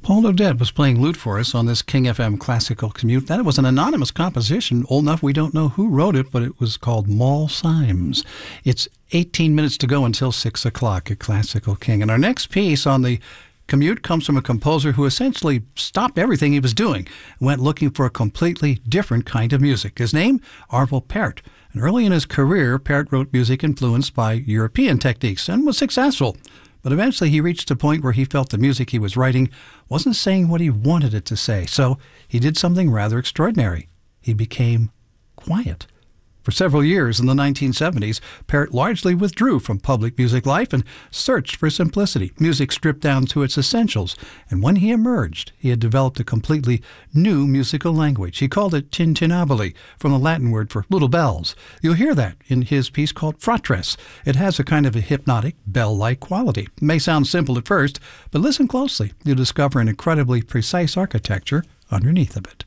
Paul Odette was playing lute for us on this King FM Classical Commute. That was an anonymous composition, old enough we don't know who wrote it, but it was called Moll Symes. It's 18 minutes to go until 6 o'clock at Classical King. And our next piece on the commute comes from a composer who essentially stopped everything he was doing and went looking for a completely different kind of music. His name, Arvo Pärt. And early in his career, Pärt wrote music influenced by European techniques and was successful. But eventually he reached a point where he felt the music he was writing wasn't saying what he wanted it to say. So he did something rather extraordinary. He became quiet. For several years in the 1970s, Pärt largely withdrew from public music life and searched for simplicity, music stripped down to its essentials. And when he emerged, he had developed a completely new musical language. He called it tintinnabuli, from the Latin word for little bells. You'll hear that in his piece called Fratres. It has a kind of a hypnotic, bell-like quality. It may sound simple at first, but listen closely. You'll discover an incredibly precise architecture underneath of it.